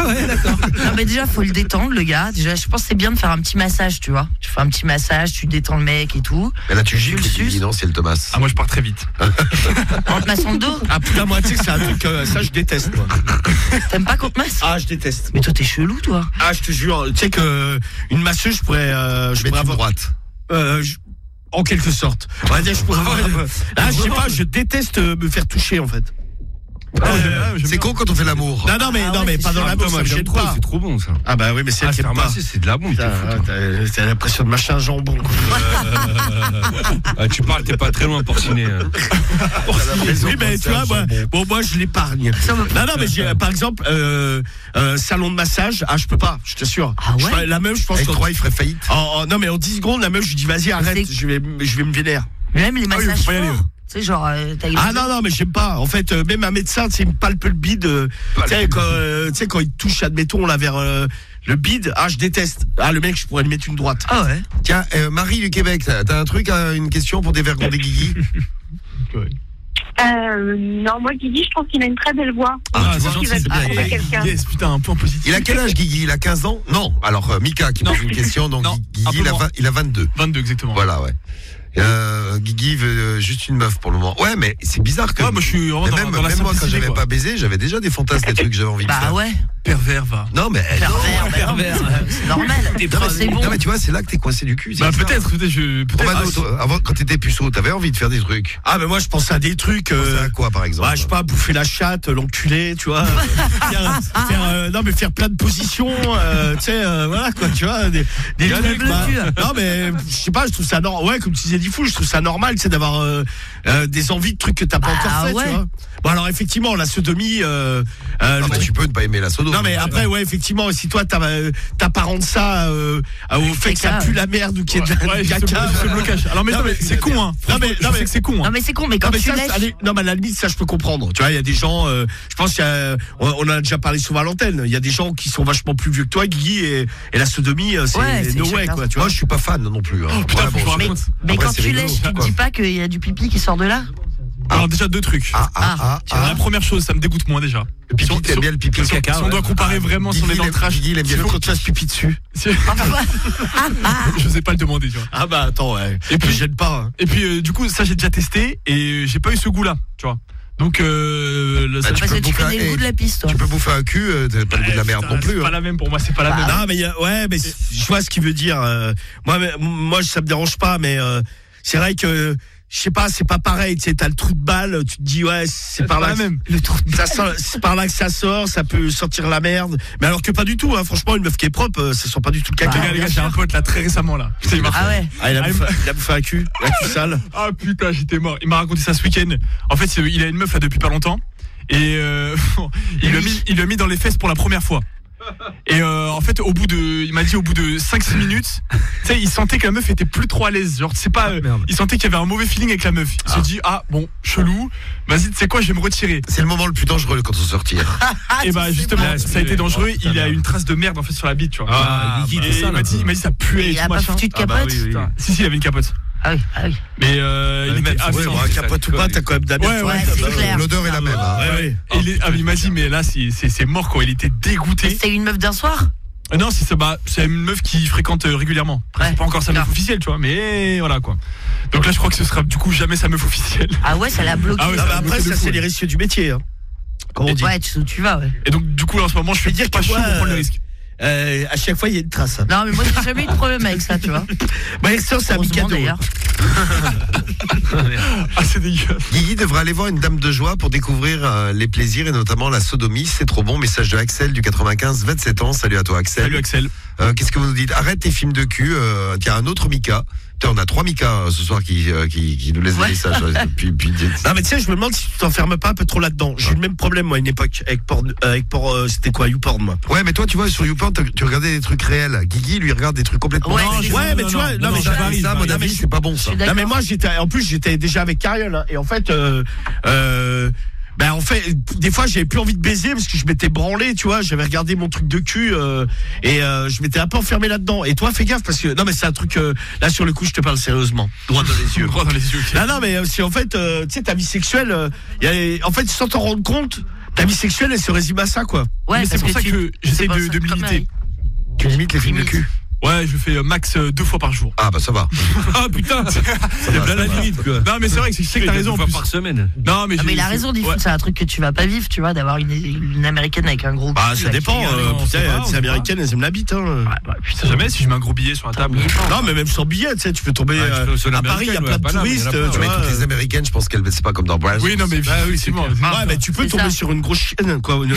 Non mais déjà faut le détendre le gars. Déjà je pense que c'est bien de faire un petit massage, tu vois. Tu fais un petit massage, tu détends le mec et tout. Mais là tu Tu gifles, le tu suces. dis non, c'est le Thomas. Ah moi je pars très vite. En te massant le dos. Ah putain, moi, tu sais que c'est un truc, euh, ça, je déteste, moi. T'aimes pas qu'on te masse? Ah, je déteste. Mais toi t'es chelou toi. Ah, je te jure, tu sais que une masseuse, je pourrais, euh, je Je mets pourrais une avoir. droite. Euh, je- En quelque sorte. On va dire, je pourrais avoir. Ah, je sais pas, je déteste euh, me faire toucher, en fait. Ah, Euh, j'aime bien, j'aime C'est bien. con quand on fait l'amour. Non, non, mais, Ah non, ouais, mais c'est pas dans sûr. la Ah, bourse, moi ça me j'aime gêne trop, pas. c'est trop bon ça. Ah, bah oui, mais c'est Ah, elle se qui faire aime pas. masser, c'est de la bombe. Putain, t'es fou, toi. t'as t'as l'impression de mâcher un jambon. quoi. Ah, tu parles, t'es pas très loin porciné. hein. Oui, mais tu vois, moi, bon, moi, je l'épargne. Ça me- Non, non, mais j'ai, par exemple, euh, euh, salon de massage, ah, je peux pas, je t'assure. Ah Je ouais ferais- La meuf, je pense Avec qu'en- trois, il ferait faillite. en- en- non, mais en dix secondes, la meuf, je lui dis, vas-y, arrête, c'est- je vais, je vais me vénère. Même les Ah oui, massages faut pas y aller, forts. Tu sais genre euh, t'as Ah non, non, mais j'aime pas. En fait, euh, même un médecin, tu sais, il me palpe le bide. euh, tu sais, quand, euh, tu sais, quand il touche, admettons, là, vers euh, le bide, ah, je déteste. Ah, le mec, je pourrais lui mettre une droite. Ah ouais. Tiens, euh, Marie du Québec, t'as t'as un truc, euh, une question pour dévergonder Guigui? Euh, non, moi, Guigui, je trouve qu'il a une très belle voix. Ah, Je c'est pense qu'il gentil, va c'est te bien. trouver quelqu'un. Yes, putain, un point positif. Il a quel âge Guigui? Il a quinze ans? Non. Alors euh, Mika qui Non. pose une question, donc Non, Guigui un peu il a, moins. vingt- il a vingt-deux. vingt-deux exactement. Voilà, ouais. Euh, Guigui veut euh, juste une meuf pour le moment. Ouais, mais c'est bizarre que. Ouais, moi je suis vraiment mais dans, même dans la même moi, quand simplicité, j'avais quoi. pas baisé, j'avais déjà des fantasmes, des trucs que j'avais envie de Bah faire. ouais. Pervers va. Non, mais. Pervers, bah non, pervers. c'est- c'est normal. Non, mais, C'est bon. non, mais tu vois, c'est là que t'es coincé du cul. c'est Bah bizarre. peut-être, peut-être, je, peut-être. Romano, Ah, toi, avant, quand t'étais puceau, t'avais envie de faire des trucs. Ah, mais moi, je pense à des trucs. Tu pensais Euh, à quoi, par exemple? bah, je sais pas, bouffer la chatte, l'enculé, tu vois. euh, faire, faire, euh, non, mais faire plein de positions, euh, tu sais, euh, voilà, quoi, tu vois. Des, des Lève trucs, le bah, cul. non, mais je sais pas, je trouve ça normal. Ouais, comme tu disais, fou, je trouve ça normal, c'est d'avoir euh, euh, des envies de trucs que t'as pas Bah, encore fait, ouais. tu vois. Bon, alors, effectivement, la sodomie, euh, euh, Non, le mais truc- tu peux ne pas aimer la sodo. Non mais après ouais effectivement si toi t'as euh, t'apparentes ça euh, au fait que ça pue la merde ou qu'il y ait de la Ouais, caca. ce blocage. Alors mais non, mais c'est con hein. Non mais non mais c'est con. Non Hein. mais c'est con, mais quand Non mais, tu ça, lèches. allez, non mais à la limite ça je peux comprendre. Tu vois il y a des gens, euh, je pense qu'il y a, on, on en a déjà parlé souvent à l'antenne. Il y a des gens qui sont vachement plus vieux que toi, Guy, et, et la sodomie euh, c'est Ouais, c'est no way chacun. quoi. Tu Moi, vois. je suis pas fan non plus. Hein. Putain, Ouais, faut que je bon, vous Mais, raconte. mais Après, quand c'est tu rigolo, lèches, tu te quoi. dis pas qu'il y a du pipi qui sort de là? Alors déjà deux trucs. Ah, ah, ah, ah. La première chose, ça me dégoûte moins déjà. Le pipi, Si on- t'aimes bien le pipi, le si on- caca. Si on ouais. doit comparer Ah, vraiment si on est Guigui, dans le il aime- trash. Guigui, il aime bien si le on- Faut que tu fasses pipi dessus. si- Je sais pas le demander, tu vois. Ah bah attends ouais. Et puis- je gêne pas. Hein. Et puis euh, du coup, ça j'ai déjà testé et j'ai pas eu ce goût-là, tu vois. Donc euh, le- Bah, ça- tu Parce peux que tu bouffer connais un- le goût de la piste, toi. Tu peux bouffer un cul, euh, t'as pas le goût de la merde Putain, non plus. C'est pas hein. la même pour moi, c'est pas la Bah, même. Non mais il y a, ouais mais c'est- je vois ce qu'il veut dire. euh, moi mais- moi ça me dérange pas mais euh, c'est vrai que je sais pas c'est pas pareil. Tu sais t'as le trou de balle, tu te dis ouais c'est par pas là la même. le trou ça sort- c'est par là que ça sort, ça peut sortir la merde. Mais alors que pas du tout. Hein, franchement une meuf qui est propre, euh, ça sent pas du tout le caca. Les gars, les gars, j'ai un pote là très récemment là. Putain, il m'a- Ah ouais. Ah, il a Ah, bouffé, il a bouffé un cul, un cul sale. Ah putain, j'étais mort. Il m'a raconté ça ce week-end. En fait, il a une meuf là depuis pas longtemps. Et euh, il lui a mis, il lui a mis dans les fesses pour la première fois. Et euh, en fait, au bout de, il m'a dit au bout de cinq six minutes, tu sais, il sentait que la meuf était plus trop à l'aise. Genre, c'est pas, euh, il sentait qu'il y avait un mauvais feeling avec la meuf. Il se dit ah bon, chelou. Vas-y, tu sais quoi, je vais me retirer. C'est le moment le plus dangereux quand on sortir. Et bah justement, ça a été dangereux. Il a une trace de merde en fait sur la bite, tu vois. Ah, Guigui, Et c'est ça, il m'a là. dit, il m'a dit ça puait et Il tout a pas machin. foutu de Ah bah capote? oui, oui. Putain. Si si, il avait une capote. Ah oui, ah oui. Mais euh, il Ouais, était même, ah, ouais, putain. bon, Ouais, capote ou pas, t'as quand même d'habitude. Ouais, ouais, c'est clair. L'odeur est la même. Hein. Ouais, ouais. Et il, est- ah, il m'a dit mais là c'est c'est c'est mort quoi. Il était dégoûté. C'était une meuf d'un soir? Euh, Non, c'est ça, bah, c'est une meuf qui fréquente euh, régulièrement. Ouais. C'est pas encore sa meuf Grave. officielle, tu vois, mais voilà quoi. Donc là, je crois que ce sera du coup jamais sa meuf officielle. Ah ouais, ça l'a bloqué. Ah ouais, Non, mais ça a après bloqué de ça fou, c'est ouais. les risques du métier. Hein. Comment on dit. Ouais, tu sais où tu vas, ouais. Et donc du coup là en ce moment, je Je vais suis dire pas que chaud moi, pour prendre le euh, risque. Euh, à chaque fois il y a une trace. Hein. Non, mais moi, j'ai jamais eu de problème avec ça, tu vois. Bah ça c'est un Heureusement, cadeau. d'ailleurs. Ah c'est dégueulasse. Guigui devrait aller voir une dame de joie pour découvrir euh, les plaisirs et notamment la sodomie. C'est trop bon. Message de Axel du quatre-vingt-quinze, vingt-sept ans. Salut à toi Axel. Salut Axel. Euh, Qu'est-ce que vous nous dites? Arrête tes films de cul. Euh, tiens, un autre Mika. Putain, on a trois Mika euh, ce soir qui, euh, qui, qui nous laissent Ouais. des messages. ouais, puis, puis, Non mais tu sais je me demande si tu t'enfermes pas un peu trop là-dedans. J'ai eu le même problème moi à une époque avec porn, euh, avec porn, euh, c'était quoi YouPorn moi. Ouais, mais toi, tu vois, sur YouPorn, tu- tu regardais des trucs réels. Guigui, lui, regarde des trucs complètement. Ouais, Non, c'est je- ça. Ouais mais tu vois non, mais ça, ça, ça, à mon avis, c'est pas bon, ça. Je suis non d'accord. mais moi j'étais en plus j'étais déjà avec Cariol hein, et en fait euh, euh, ben en fait des fois j'avais plus envie de baiser parce que je m'étais branlé tu vois j'avais regardé mon truc de cul euh, et euh, je m'étais un peu enfermé là-dedans et toi fais gaffe parce que non mais c'est un truc euh, là sur le coup je te parle sérieusement droit dans les yeux. Droit dans les yeux. ok. Non non mais euh, si en fait euh, tu sais ta vie sexuelle euh, y a, en fait sans t'en rendre compte ta vie sexuelle elle se résume à ça quoi. Ouais, Mais c'est parce pour ça tu- que j'essaie c'est pas de, ça de comme militer. avis. Tu limites les films de Limite. cul. Ouais, je fais euh, max euh, deux fois par jour. Ah, bah, ça va. Ah putain, c'est va, bien la ça va. limite quoi. Non mais c'est vrai que c'est- je sais que t'as raison en Deux fois plus. par semaine. Non mais, Ah, j'ai- mais il a raison, Diffoul, Ouais. c'est un truc que tu vas pas vivre, tu vois, d'avoir une, une américaine avec un gros Bah cul, ça là, qui dépend rigole. euh, on sait putain pas, on les sait américaines elles aiment la bite hein. Ouais, bah, putain, jamais si je mets un gros billet sur la table. Non mais même sans billet tu sais tu peux tomber Ouais, tu euh, peux sur à Paris il y a l'américaine, plein de ouais, pas là, mais il y en a touristes plein, tu Mais vois. toutes les américaines, je pense qu'elles, c'est pas comme dans Brazzers. Oui non mais Bah oui, c'est effectivement. clair. Ouais, mais tu peux C'est tomber ça. sur une grosse chienne, quoi. Une...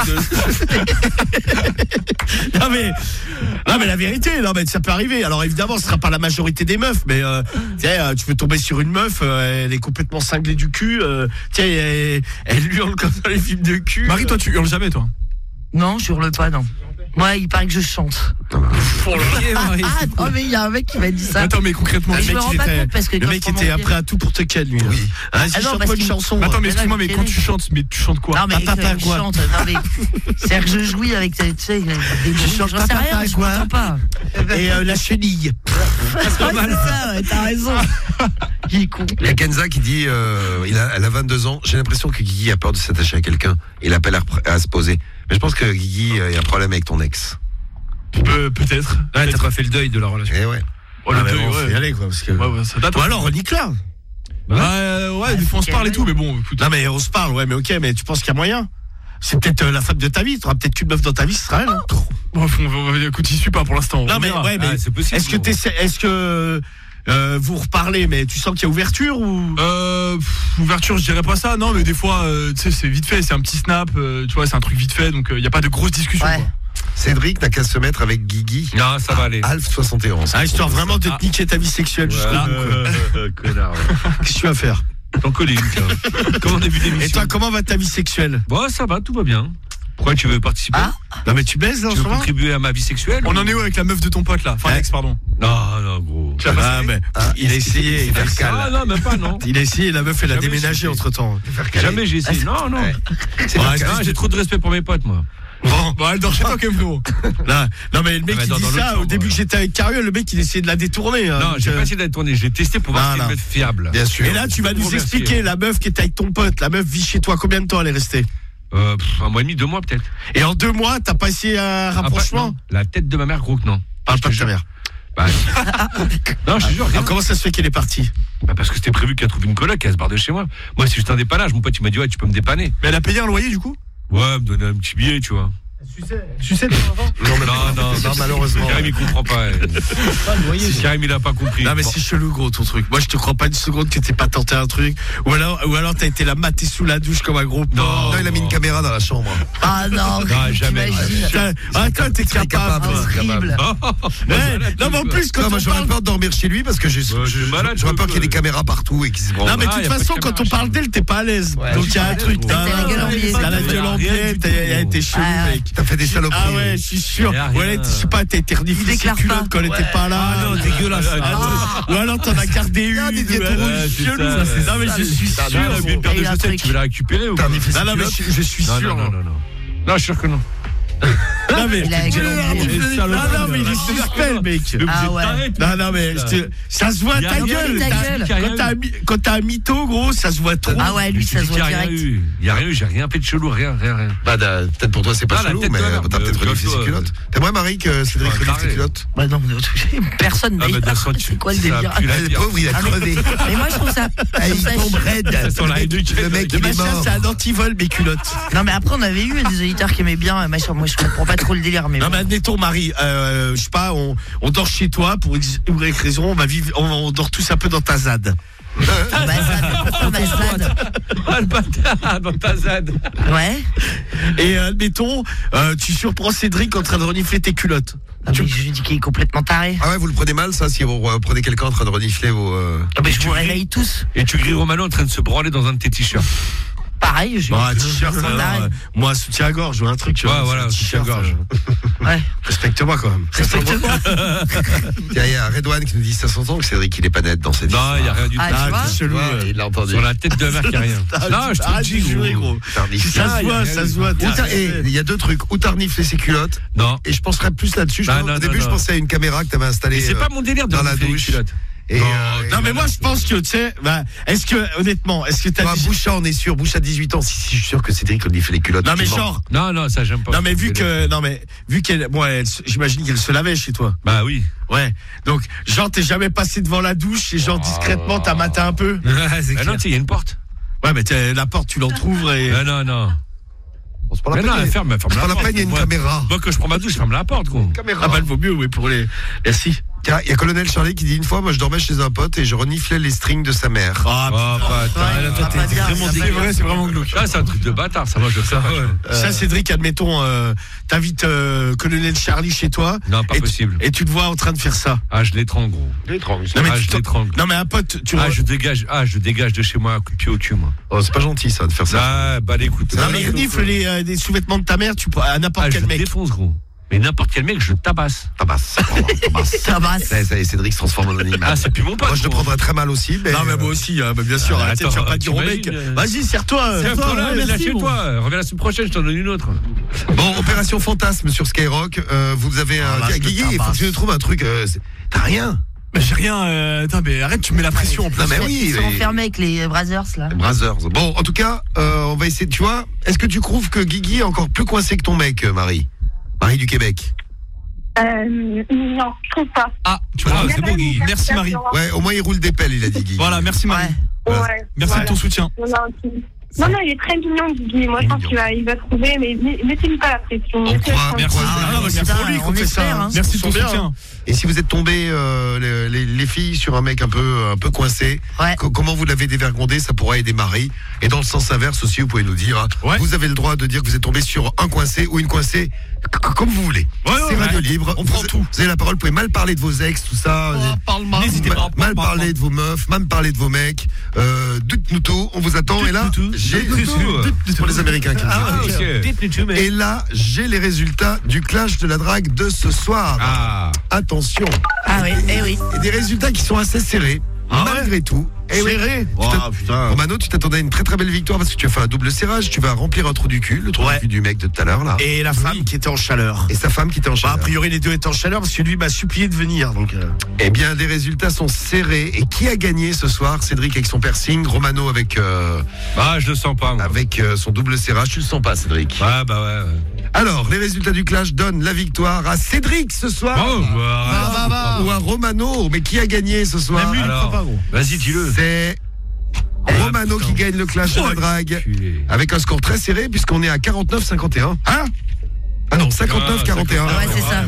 non, mais... non, mais la vérité, non, mais ça peut arriver. Alors, évidemment, ce sera pas la majorité des meufs, mais euh, tu sais, euh, tu peux tomber sur une meuf, euh, elle est complètement cinglée du cul, euh, tu sais, elle, elle hurle comme dans les films de cul. Marie, toi tu hurles jamais toi. Non, je hurle pas, non. Moi, il paraît que je chante. Pour le Marie. Ah, non, mais il y a un mec qui m'a dit ça. Attends mais concrètement. Mais je me rends pas compte parce que le quand mec je prends était mon pied- prêt à tout pour te ken, lui. Oui. Vas-y, Ah non, chante-moi parce une qu'il- chanson. Attends mais Mais excuse-moi là, mais il quand est- tu chantes, mais tu chantes quoi? Non, mais Papa, euh, je quoi chante. Non, mais c'est-à-dire que je jouis avec, tu sais, des bruits, chante j'en sais papa, rien, je quoi m'entends pas. Et euh, la chenille. Ouais, c'est ça, ouais, t'as raison. Il est con. Il y a Kenza qui dit, euh, il a, elle a vingt-deux ans. J'ai l'impression que Guigui a peur de s'attacher à quelqu'un. Il appelle à, à se poser. Mais je pense que Guigui, euh, il y a un problème avec ton ex. Euh, Peut-être. Ouais, t'as pas fait le deuil de la relation. Eh ouais. Oh, le Ah, mais deuil, bon, faut ouais. y aller, quoi. Parce que... Ouais, ouais, ça date. Ou alors, Nicolas. Ouais, ouais, ouais, des fois on se parle et tout, mais bon, écoute. Non, mais on se parle, ouais, mais ok, mais tu penses qu'il y a moyen? C'est peut-être euh, la femme de ta vie. Tu auras peut-être qu'une meuf dans ta vie, ce sera elle. hein. Bon, on va- on va- écoute, j'y suis pas pour l'instant. Non, on mais, verra. ouais, mais Ah, c'est possible. est-ce que t'essaies, est-ce que euh, vous reparlez, mais tu sens qu'il y a ouverture ou? Euh, pff, ouverture, je dirais pas ça, non, mais des fois, euh, tu sais, c'est vite fait, c'est un petit snap, euh, tu vois, c'est un truc vite fait, donc il y a pas de grosses discussions. Ouais. Quoi. Cédric n'a qu'à se mettre avec Guigui. Non, ça va aller. Alf soixante et onze. Ah, histoire vraiment de te Ah. niquer ta vie sexuelle jusqu'au Voilà. bout. Euh, Connard. ouais. Qu'est-ce que tu vas faire? T'en colles une, tiens. Comme en début Et d'émission. toi, comment va ta vie sexuelle? Bon, ça va, tout va bien. Pourquoi tu veux participer? Ah. Non mais tu baises là en Tu ce veux moment? contribuer à ma vie sexuelle? On en est où avec la meuf de ton pote là? Enfin, Ouais. l'ex, pardon. Non, non, gros. Ah, mais il a essayé, il a essayé. Ah non, même pas, non. Il a essayé, la meuf elle a Jamais déménagé j'ai fait. entre temps. Jamais j'ai essayé. Non, non. Ouais. C'est Ouais, pas- c'est- ah, j'ai trop de respect pour mes potes, moi. Bon, Bon, elle dort chez toi quand même, frérot. là, non mais le mec Ah, mais il dans- dit dans l'autre ça au chambre, début ouais. que j'étais avec Cariol, le mec il essayait de la détourner. hein, Non, donc, j'ai euh, pas essayé d'être tourné. J'ai testé pour voir Non, si elle non. peut être fiable. Bien sûr. Et là tu vas nous Merci. expliquer la meuf qui était avec ton pote, la meuf vit chez toi, combien de temps elle est restée? Euh, pff, un mois et demi, deux mois peut-être. Et en deux mois t'as pas essayé un Après, rapprochement? non. La tête de ma mère, gros que non. Parle Je pas te de ta jure. mère. Bah, non, je te jure, rien. Alors comment ça se fait qu'elle est partie? Bah, parce que c'était prévu qu'elle trouve une coloc, qu'elle se barre de chez moi. Moi, c'est juste un dépannage. Mon pote, il m'a dit, ouais, tu peux me dépanner. Mais elle a payé un loyer du coup? Ouais, me donner un petit billet, tu vois. Sucette, Non, mais- Non, non, non, malheureusement. Karim, il comprend pas. Si Karim, il a pas compris. Non mais Bon. c'est chelou gros ton truc. Moi je te crois pas une seconde que t'aies pas tenté un truc. Ou alors, ou alors t'as été la mater sous la douche comme un gros porc. Non. Non, il a mis une caméra dans la chambre. Ah non, Non, jamais. t'imagines. Putain, Ah toi t'es Très capable. capable. Horrible. Ouais, non mais en plus quand Non, moi on j'aurais parle. peur de dormir chez lui parce que j'ai- Ouais, je- t'es malade, j'aurais toi, peur qu'il y ait des quoi. caméras partout et qu'ils se branlent. Non mais de Ah, toute y a pas de façon quand caméra on chez parle nous. d'elle t'es pas à l'aise. Ouais, Donc je il y a suis un pas truc. à l'aise, T'as gros. T'as la gueule en biais. t'as la gueule en Rien biais, du t'as tout, elle était gros. chelou Ah, mec. T'as fait des saloperies. Ah ouais, je suis sûr. Y a Ou rien. elle, je sais pas, t'as été Il reniflé ses déclare culottes pas. quand elle était pas là. Ah non, dégueulasse. Ou alors t'en as gardé une. Ah, des Ouais, diètes ouais, rouges. c'est chelou, ça, ça, c'est Non mais je suis sûr. T'as bien gros. une paire Il de y a un chaussettes, truc. tu veux la récupérer ou T'as pas? reniflé ses Non non mais culottes. je je suis Non, sûr. non, non, non, non. Non, je suis sûr que non. Non mais Il a la gueule en biais. non non mais il est suspect mec. Ah ouais. Non, non, mais je te- ça se voit Y a ta rien gueule. eu, ta T'as- gueule. Quand t'as un mi- Quand t'as un mytho, gros, ça se voit trop. Ah ouais, lui ça se voit Il y a rien direct. eu. Il y a rien eu, j'ai rien fait de chelou, rien, rien, rien. Bah, da- peut-être pour toi c'est pas Ah, la chelou, tête mais de la mère, t'as euh, peut-être reniflé ses toi, culottes. T'aimerais Marie que Cédric Ouais, renifle ses carré. culottes? Bah non, mais personne Ah, bah, d'ailleurs. de toute façon, tu- C'est quoi le ça délire? pue la Ah, le bière. pauvre il a Ah, mais- crevé. Mais moi je trouve ça. je Ah, trouve il ça tombe raide. Sur la Le mec, réduction. le mec Le il est machin, mort. c'est un antivol, mes culottes. Non mais après on avait eu des auditeurs qui aimaient bien machin. Moi je comprends pas trop le délire mais. Non, bon. mais admettons, Marie, euh, je sais pas, on, on dort chez toi pour X ou Y raison, on va vivre, on, on dort tous un peu dans ta zad. Bah, ça, pourquoi ma zad? Ah, le bâtard, dans ta zad. Ouais. Et euh, admettons, euh, tu surprends Cédric en train de renifler tes culottes. Ah, mais je lui dis qu'il est complètement taré. Ah ouais, vous le prenez mal ça si vous euh, prenez quelqu'un en train de renifler vos. euh, Ah, mais je tu vous ris. réveille tous. Et tu grilles Romano en train de se branler dans un de tes t-shirts. Pareil, je Bon, un t-shirt, je- alors, je- euh, moi, soutien-gorge ou un truc, tu Ouais, vois. voilà, c'est un t-shirt, soutien-gorge. euh, Ouais. Respecte-moi quand même. Respecte-moi. Tiens, il y a Redouane qui nous dit ça s'entend que Cédric il est pas net dans cette Non, il y a rien du tout. Ah, tu vois t'es chelou. Ouais, euh. il l'a entendu. Sur la tête de ma mère, il y a rien. Non, je te le Arrête dis, de jurer, gros. Renifler. Ça Ah, se y a voit, rien ça du se tout. voit. Ou t'es- t'as- et il y a deux trucs. Ou t'as reniflé ses culottes. Non. Et je penserais plus là-dessus. Je Non, pense- non, Au début, non, je non. pensais à une caméra que t'avais installée. Et c'est euh, pas mon délire de dans la renifler les douche. culottes. Et, Non, euh, Non mais moi je pense que tu sais, bah, est-ce que honnêtement, est-ce que t'as toi, dit... Boucha, on est sûr. Boucha, dix-huit ans. Si, si, je suis sûr que Cédric renifle les culottes. Non mais Tu mens. genre, Non, non, ça j'aime pas. non mais vu que, non mais vu qu'elle, bon, elle se- j'imagine qu'elle se lavait chez toi. Bah oui. Ouais. Donc genre t'es jamais passé devant la douche et genre discrètement t'as maté un peu. Ah non, tu sais, il y a une porte. Ouais mais t'as- la porte tu l'entrouvres et. Non, non, non. On se prend la Mais non, peine. elle ferme, elle ferme On se prend la la porte. peine, il y a une Moi- caméra. Moi, quand je prends ma douche, je ferme la porte, gros. Caméra. Ah bah il vaut mieux oui pour les. Merci. Tiens, il y a Colonel Charlie qui dit une fois, moi je dormais chez un pote et je reniflais les strings de sa mère. Ah Oh, putain. bah, attends, Ouais, là, ça toi, va t'es pas t'es bien, vraiment ça va dégueulasse. pas bien. C'est vraiment glauque. Ah, c'est un truc de bâtard, ça, moi, je le sais. Ça Cédric admettons euh, t'invites euh, Colonel Charlie chez toi. Non, pas et tu- possible. Et tu te vois en train de faire ça. Ah, je l'étrangle, gros. Non mais Ah, tu je t'en- l'étrangle. Non mais un pote tu. Ah, re- je dégage, ah, je dégage de chez moi un coup de pied au cul, moi. Oh, c'est pas gentil ça de faire ça. Ah, bah, écoute. Non mais il renifle les euh, des sous-vêtements de ta mère tu peux à n'importe Ah, je quel mec. défonce, gros. Mais n'importe quel mec, je tabasse. Tabasse. Tabasse. Tabasse. Ça, ça y est, Cédric se transforme en animal. Ah, c'est plus mon pote. Moi je le gros. prendrais très mal aussi. Mais Non mais moi aussi, hein, bah, bien sûr, Ah, arrête, tu attends, vas pas dire au mec. t'imagines, euh, Vas-y, serre-toi. Tiens, serre-toi, toi, là, ouais, là, merci, chez bon. toi. Reviens la semaine prochaine, je t'en donne une autre. Bon, opération fantasme sur Skyrock. Euh, vous avez un. Ah, là, Tiens, je te Guigui, il faut tabasse. que tu nous trouves un truc. euh, c'est- T'as rien. Mais j'ai rien. euh, Attends, mais arrête, tu me mets la pression en plus. Non mais oui. Ils sont mais- enfermés avec les Brothers là. Brothers. Bon, en tout cas, euh, on va essayer. Tu vois, est-ce que tu trouves que Guigui est encore plus coincé que ton mec, euh, Marie Marie du Québec. Euh, non, je trouve pas. Ah, tu Ah, vois, Il y a c'est quand bon, même une merci Marie. perception. Ouais, au moins il roule des pelles, il a dit Guigui. Voilà, merci Marie. Ouais. Ouais, Merci voilà. de ton soutien. Non, non, tu- non, non, il est très mignon, Guigui. Moi, je pense Mignon. qu'il va, il va trouver, mais mais- mettez-lui pas la pression. On Laissez-le croit, tranquille. merci. Ah, non, mais c'est Putain, pour lui qu'on on fait ça. espère, hein. Merci de Ils ton sont bien, soutien. Et si vous êtes tombés, euh, les, les- les filles, sur un mec un peu, un peu coincé, Ouais. co- comment vous l'avez dévergondé, ça pourrait aider Marie. Et dans le sens inverse aussi, vous pouvez nous dire, hein, Ouais. vous avez le droit de dire que vous êtes tombé sur un coincé ou une coincée, c- comme vous voulez. Ouais, ouais, C'est ouais. radio libre. On vous, prend tout. Vous avez la parole, vous pouvez mal parler de vos ex, tout ça. Oh, parle mal. N'hésitez pas. Mal parler de vos meufs, mal parler de vos mecs. Euh, dites-nous tout, on vous attend. Et là, Dites-nous tout. j'ai c'est pour les Américains qui Ah, nous écoutent. ok. Et là, j'ai les résultats du clash de la drague de ce soir. Ah. Attention. Ah oui, eh oui. Et des résultats qui sont assez serrés, Ah ouais malgré tout. Et oui. Serré. Tu Oh, t'as- putain. Romano, tu t'attendais à une très très belle victoire parce que tu as fait un double serrage. Tu vas remplir un trou du cul, le trou Ouais. du cul du mec de tout à l'heure là. Et la femme qui était en chaleur. Et sa femme qui était en Bah, a chaleur. priori, les deux étaient en chaleur parce que lui m'a supplié de venir. Donc, euh, Eh bien, les résultats sont serrés. Et qui a gagné ce soir? Cédric avec son piercing, Romano avec euh, Ah, je le sens pas, moi. avec euh, son double serrage. Tu le sens pas, Cédric? Ah, bah ouais. ouais. Alors, les résultats du clash donnent la victoire à Cédric ce soir. Oh, bah, bah, bah. Ou à Romano. Mais qui a gagné ce soir? Même lui, il alors. croit pas, gros. Vas-y, dis-le. C'est Romano qui gagne le clash de la drague. Enculé. Avec un score très serré puisqu'on est à quarante-neuf cinquante et un. Hein? Ah non, cinquante-neuf quarante et un. Ah ouais, c'est ça.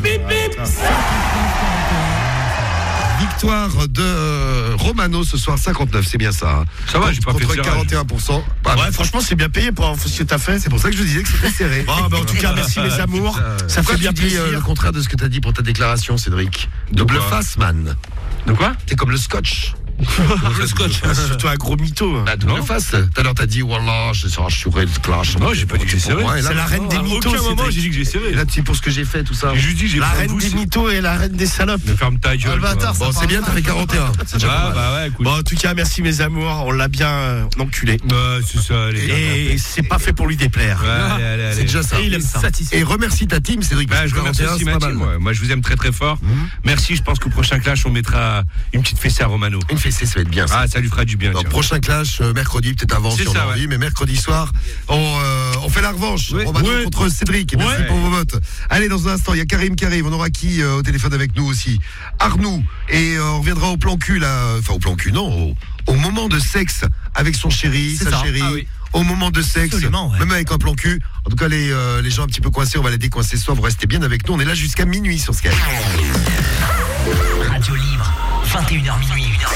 Victoire de euh, Romano ce soir, cinquante-neuf, c'est bien ça. Ça va, j'ai pas fait de Contre serrage. quarante et un pour cent. Bah, Ouais, franchement, c'est bien payé pour ce que t'as fait. c'est pour ça que je disais que c'était serré. Bon, bah, en tout cas, merci les amours. Ça Pourquoi fait bien tu dis euh, le plaisir. contraire de ce que t'as dit pour ta déclaration, Cédric? Double quoi face, man. De quoi? T'es comme le scotch. Le scotch. C'est surtout un gros mytho. Bah, double Non. face. Tout à l'heure, t'as dit, Wallah, je serai assuré de clash. Non, j'ai pas dit que j'ai serré. Ouais, là, C'est la reine des À mythos. aucun moment, Cédric. j'ai dit que j'ai serré. Et là, tu sais pour ce que j'ai fait, tout ça. J'ai juste dit, j'ai La fait un reine pouce. des mythos et la reine des salopes. Mais ferme ta gueule. Ah, bâtard, toi. Bon, c'est bien, t'as fait quarante et un. C'est déjà pas Ah, mal. bah ouais, écoute. Bon, en tout cas, merci mes amours. On l'a bien euh, enculé. Bah, c'est ça, allez. Et c'est pas fait pour lui déplaire. Ouais, allez, allez, allez. C'est déjà ça. Et il aime ça. Et remercie ta team, Cédric. Bah, parce je que remercie quarante et un, aussi c'est ma pas team. mal. ouais. Moi, je vous aime très très fort. Merci. Je pense qu'au prochain clash, on mettra une petite fessée à Romano. Une fessée, ça va être bien. Ça. Ah, ça lui fera du bien. Donc, tiens. prochain clash, euh, mercredi, peut-être avant C'est si on ça, a envie, ouais. mais mercredi soir, on, euh, on fait la revanche. Ouais. Romano Ouais. contre Cédric. Et merci Ouais. pour vos votes. Allez, dans un instant, il y a Karim qui arrive. On aura qui euh, au téléphone avec nous aussi? Arnoux. Et euh, on reviendra au plan cul, là. Enfin, au plan cul, non. Au, au moment de sexe avec son chéri, C'est sa ça. chérie. Ah oui. Au moment de sexe, Absolument, ouais. même avec un plan cul. En tout cas, les, euh, les gens un petit peu coincés, on va les décoincer ce soir. Vous restez bien avec nous. On est là jusqu'à minuit sur Skype. Radio Libre, vingt et une heures minuit.